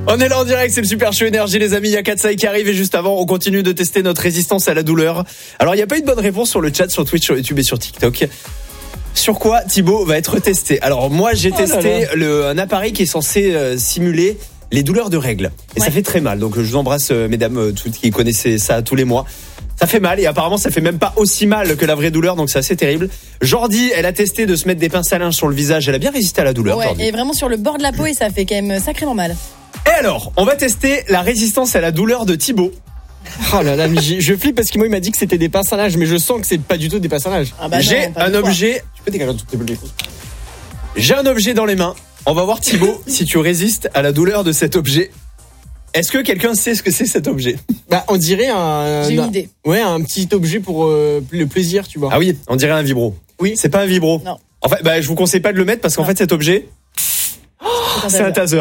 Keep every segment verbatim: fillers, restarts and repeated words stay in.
On est là en direct, c'est le Super Show Énergie les amis, il y a Katsai qui arrive et juste avant on continue de tester notre résistance à la douleur. Alors il n'y a pas eu de bonne réponse sur le chat, sur Twitch, sur YouTube et sur TikTok. Sur quoi Thibaut va être testé? Alors moi j'ai oh testé là là. Le, un appareil qui est censé euh, simuler les douleurs de règles. Et ouais. ça fait très mal, donc je vous embrasse euh, mesdames euh, toutes qui connaissaient ça tous les mois. Ça fait mal et apparemment ça fait même pas aussi mal que la vraie douleur, donc c'est assez terrible. Jordi, elle a testé de se mettre des pinces à linge sur le visage, elle a bien résisté à la douleur. Ouais, Jordi. et vraiment sur le bord de la peau et ça fait quand même sacrément mal. Et alors, on va tester la résistance à la douleur de Thibaut. Oh là là, mais je flippe parce que moi il m'a dit que c'était des pinces à linge, mais je sens que c'est pas du tout des pinces à linge. Ah bah J'ai non, un objet. Tu peux dégager toutes tes bulles. J'ai un objet dans les mains. On va voir Thibaut si tu résistes à la douleur de cet objet. Est-ce que quelqu'un sait ce que c'est cet objet? Bah on dirait un. J'ai une un, idée. Ouais, un petit objet pour euh, le plaisir, tu vois. Ah oui, on dirait un vibro. Oui. C'est pas un vibro. Non. En fait, bah je vous conseille pas de le mettre parce qu'en Non. fait cet objet, c'est un taser.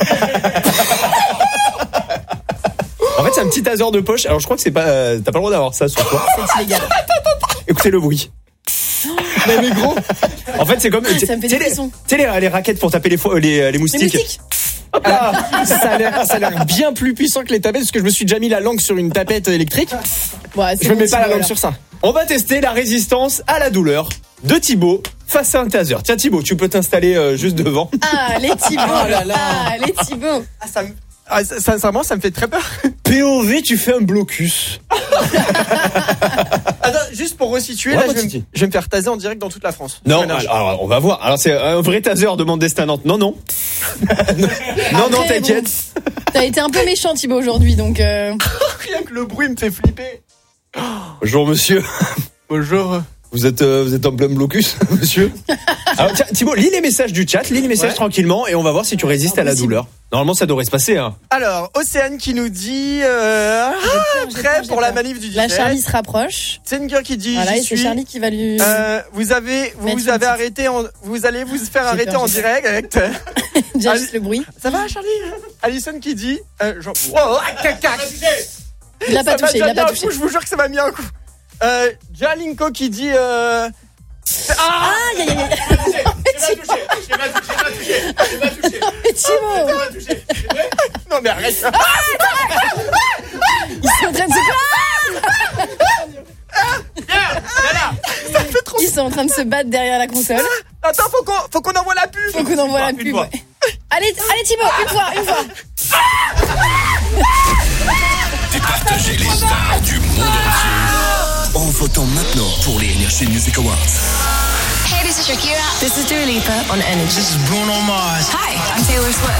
En fait, c'est un petit taser de poche. Alors je crois que c'est pas, euh, t'as pas le droit d'avoir ça sur toi. C'est illégal. Écoutez le bruit. Mais, mais gros. En fait, c'est comme. Ça me fait des Tu sais, frissons. les, les, les raquettes pour taper les, fo- les, les Les moustiques. moustiques. Hop là. Ça a l'air, ça a l'air bien plus puissant que les tapettes parce que je me suis déjà mis la langue sur une tapette électrique. Ouais, c'est Je me bon, mets pas la Thibaut, langue alors. sur ça. On va tester la résistance à la douleur de Thibaut face à un taser. Tiens Thibaut, tu peux t'installer euh, juste devant. Ah, les Thibaut. Oh là là. Ah, les Thibaut. Ah, ça me... ah, sincèrement, ça me fait très peur. P O V, tu fais un blocus. Attends, juste pour resituer, Ouais, là, je vais, resitue. me, je vais me faire taser en direct dans toute la France. Non, Voilà. alors, alors, on va voir. Alors c'est un vrai taser, demande Destin Nantes. Non, non. non, non, Après, t'inquiète. bon, t'as été un peu méchant Thibaut aujourd'hui, donc euh... Rien que le bruit me fait flipper. Bonjour monsieur. Bonjour. Vous êtes, euh, vous êtes en plein blocus, monsieur. Alors tiens, Thibaut, lis les messages du chat, lis les messages Ouais. tranquillement et on va voir si tu résistes à la douleur. Normalement, ça devrait se passer. Hein. Alors, Océane qui nous dit euh, ah, J'ai peur, j'ai prêt peur, j'ai pour la peur. manif du Là dix-sept. Charlie se rapproche. Tsenger qui dit Voilà, j'y et c'est suis. Charlie qui va lui. Euh, vous avez vous, Mettre vous une avez petite- arrêté en, vous allez vous faire J'ai arrêter peur, en j'ai direct avec ta- Déjà Ali- juste le bruit. Ça va Charlie? Alison qui dit euh, genre oh, cac, cac. Il l'a pas Ça m'a touché, il déjà l'a mis pas un touché. coup, je vous jure que ça m'a mis un coup. Euh, Jalinko qui dit euh, ah Aïe aïe aïe aïe. Mais Thibaut, non mais arrête. ils sont en train de se Ils sont en train de se battre derrière la console. Attends, faut qu'on faut qu'on envoie la pub. Faut qu'on envoie la Une pub. fois. ouais. Allez, allez Thibaut, une fois, une fois. Départager les stars du monde entier en votant maintenant pour les Energy Music Awards. Hey, this is Shakira. This is Dua Lipa on Energy. This is Bruno Mars. Hi, I'm Taylor Swift.